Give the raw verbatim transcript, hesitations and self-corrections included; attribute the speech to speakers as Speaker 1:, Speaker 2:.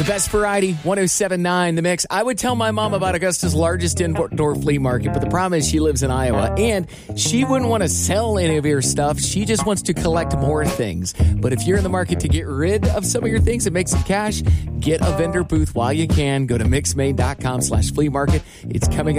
Speaker 1: The best variety, one oh seven point nine The Mix. I would tell my mom about Augusta's largest indoor flea market, but the problem is she lives in Iowa, and she wouldn't want to sell any of your stuff. She just wants to collect more things. But if you're in the market to get rid of some of your things and make some cash, get a vendor booth while you can. Go to mixmade.com slash flea market. It's coming up